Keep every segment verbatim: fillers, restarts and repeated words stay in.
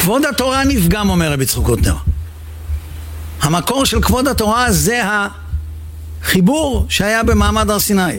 כבוד התורה נפגם, אומר רבי יצחק קוטנר. המקור של כבוד התורה זה החיבור שהיה במעמד הר סיני.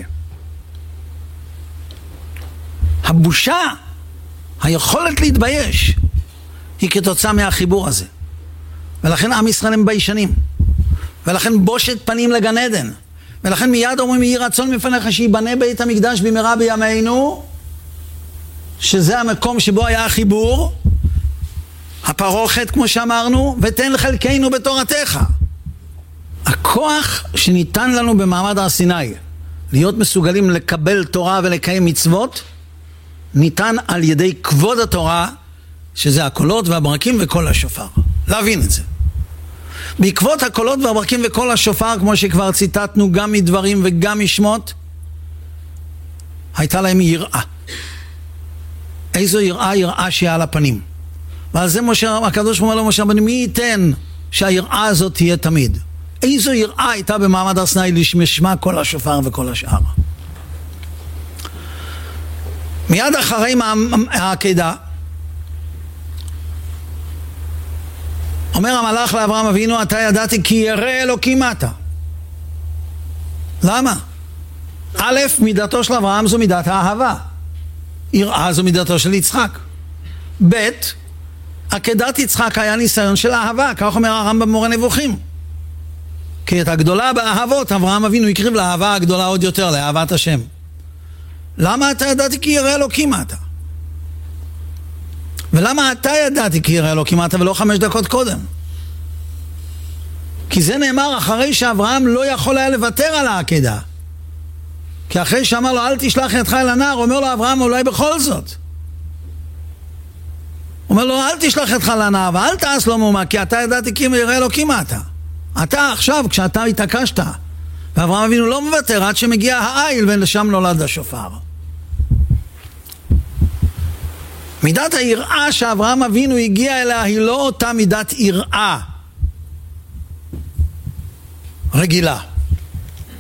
הבושה, היכולת להתבייש, היא כתוצאה מהחיבור הזה. ולכן עם ישראל הם ביישנים. ולכן בושת פנים לגן עדן. ולכן מיד אומרים, יהי רצון מפניך שיבנה בית המקדש במהרה בימינו, שזה המקום שבו היה החיבור, הפרוכת כמו שאמרנו, ותן חלקנו בתורתך. הכוח שניתן לנו במעמד הר סיני, להיות מסוגלים לקבל תורה ולקיים מצוות, ניתן על ידי כבוד התורה, שזה הקולות והברקים וכל השופר. להבין את זה. בעקבות הקולות והברקים וכל השופר, כמו שכבר ציטטנו גם מדברים וגם משמות, הייתה להם יראה. איזו יראה? יראה שהיא על הפנים. ועל זה משה, הקדוש אומר לו משה רבנו, מי ייתן שהיראה הזאת תהיה תמיד? איזו יראה הייתה במעמד הר סיני לשמשמה כל השופר וכל השאר. מיד אחרי העקדה אומר המלאך לאברהם אבינו, אתה ידעתי כי ירא אלוקים אתה. למה? א', מידתו של אברהם זו מידת האהבה, יראה זו מידתו של יצחק. ב', עקדת יצחק היה ניסיון של אהבה, כך אומר הרמב"ם במורה נבוכים. כי את הגדולה באהבות אברהם אבינו הקריב לאהבה הגדולה עוד יותר, לאהבת השם. למה אתה ידעתי כי ירא אלוקים אתה? ולמה אתה ידעתי כי ירא אלוקים אתה ולא חמש דקות קודם? כי זה נאמר אחרי שאברהם לא יכול היה לוותר על העקדה. כי אחרי שאמר לו אל תשלח ידך אל הנער, אומר לו אברהם אולי בכל זאת. אומר לו אל תשלח ידך אל הנער ואל תעש לו מאומה, כי אתה ידעתי כי ירא אלוקים אתה. אתה עכשיו כשאתה התעקשת, ואברהם אבינו לא מוותר עד שמגיע העיל ולשם נולד השופר. מידת היראה שאברהם אבינו הגיע אליה היא לא אותה מידת יראה רגילה.